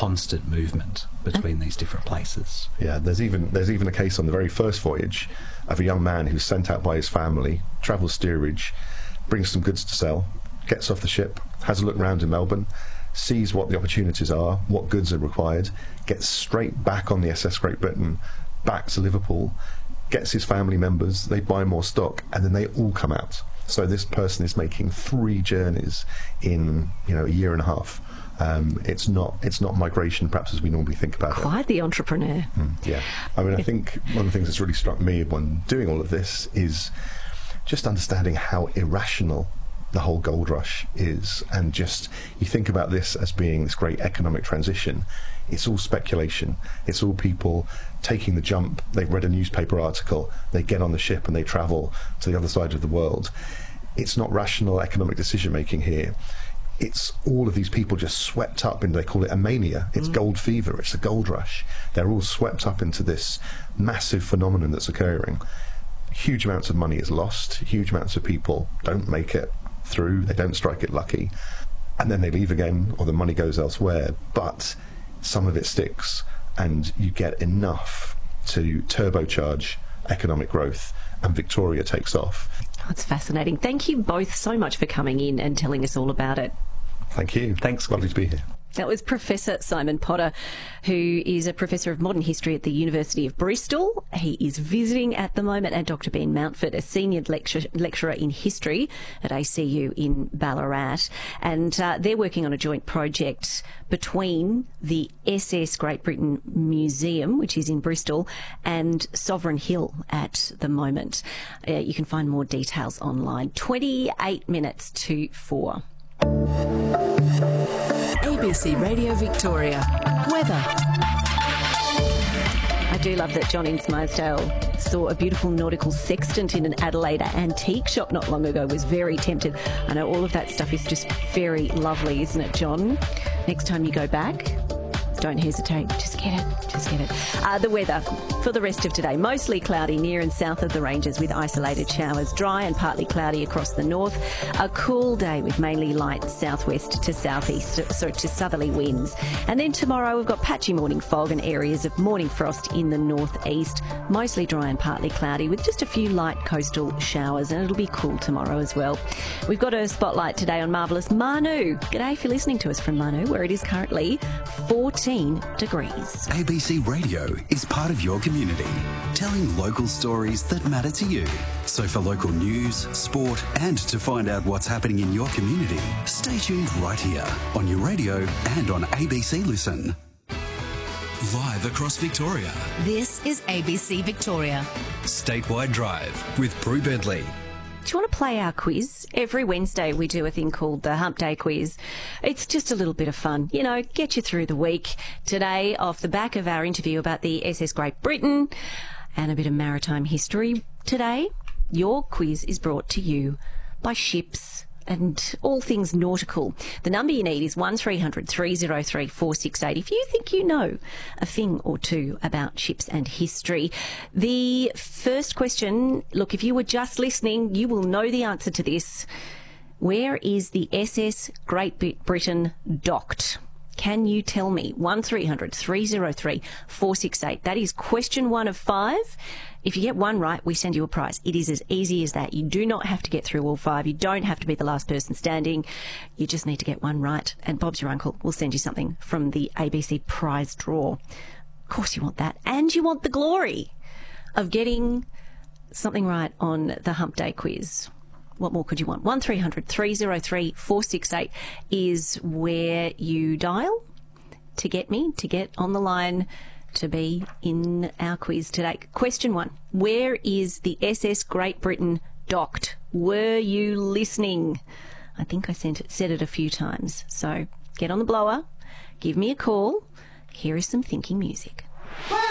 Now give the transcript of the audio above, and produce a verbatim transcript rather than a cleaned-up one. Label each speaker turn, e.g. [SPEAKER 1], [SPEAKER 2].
[SPEAKER 1] constant movement between these different places.
[SPEAKER 2] Yeah, there's even there's even a case on the very first voyage of a young man who's sent out by his family, travels steerage, brings some goods to sell, gets off the ship, has a look round in Melbourne, sees what the opportunities are, what goods are required, gets straight back on the S S Great Britain, back to Liverpool, gets his family members, they buy more stock, and then they all come out. So this person is making three journeys in, you know, a year and a half. Um, it's not it's not migration perhaps as we normally think about it.
[SPEAKER 3] Quite the entrepreneur.
[SPEAKER 2] Mm, yeah. I mean, I think one of the things that's really struck me when doing all of this is just understanding how irrational the whole gold rush is. And just, you think about this as being this great economic transition. It's all speculation. It's all people taking the jump. They've read a newspaper article, they get on the ship and they travel to the other side of the world. It's not rational economic decision making here. It's all of these people just swept up into, they call it a mania. It's mm. gold fever. It's a gold rush. They're all swept up into this massive phenomenon that's occurring. Huge amounts of money is lost. Huge amounts of people don't make it through. They don't strike it lucky. And then they leave again, or the money goes elsewhere. But some of it sticks, and you get enough to turbocharge economic growth, and Victoria takes off.
[SPEAKER 3] That's fascinating. Thank you both so much for coming in and telling us all about it.
[SPEAKER 2] Thank you. Thanks. Lovely to be here.
[SPEAKER 3] That was Professor Simon Potter, who is a Professor of Modern History at the University of Bristol. He is visiting at the moment, and Doctor Ben Mountford, a Senior lecture, Lecturer in History at A C U in Ballarat. And uh, they're working on a joint project between the S S Great Britain Museum, which is in Bristol, and Sovereign Hill at the moment. Uh, you can find more details online. twenty-eight minutes to four.
[SPEAKER 4] A B C Radio Victoria. Weather.
[SPEAKER 3] I do love that John in Smarsdale saw a beautiful nautical sextant in an Adelaide antique shop not long ago. Was very tempted. I know all of that stuff is just very lovely, isn't it, John? Next time you go back, don't hesitate. Just get it. Just get it. Uh, the weather for the rest of today. Mostly cloudy near and south of the ranges with isolated showers. Dry and partly cloudy across the north. A cool day with mainly light southwest to southeast, so to southerly winds. And then tomorrow we've got patchy morning fog and areas of morning frost in the northeast. Mostly dry and partly cloudy with just a few light coastal showers, and it'll be cool tomorrow as well. We've got a spotlight today on marvellous Manu. G'day if you're listening to us from Manu, where it is currently fourteen degrees.
[SPEAKER 5] A B C Radio is part of your community, telling local stories that matter to you. So for local news, sport, and to find out what's happening in your community, stay tuned right here on your radio and on A B C Listen. Live across Victoria.
[SPEAKER 4] This is A B C Victoria.
[SPEAKER 5] Statewide Drive with Prue Bentley.
[SPEAKER 3] Do you want to play our quiz? Every Wednesday we do a thing called the Hump Day Quiz. It's just a little bit of fun, you know, get you through the week. Today, off the back of our interview about the S S Great Britain and a bit of maritime history today, your quiz is brought to you by ships and all things nautical. The number you need is one three hundred three oh three four six eight if you think you know a thing or two about ships and history. The first question, look, if you were just listening, you will know the answer to this. Where is the S S Great Britain docked? Can you tell me? one three hundred three oh three four six eight. That is question one of five. If you get one right, we send you a prize. It is as easy as that. You do not have to get through all five. You don't have to be the last person standing. You just need to get one right. And Bob's your uncle will send you something from the A B C prize draw. Of course you want that. And you want the glory of getting something right on the Hump Day Quiz. What more could you want? one three hundred three oh three four six eight is where you dial to get me, to get on the line to be in our quiz today. Question one. Where is the S S Great Britain docked? Were you listening? I think I sent it, said it a few times. So get on the blower, give me a call. Here is some thinking music.
[SPEAKER 6] Where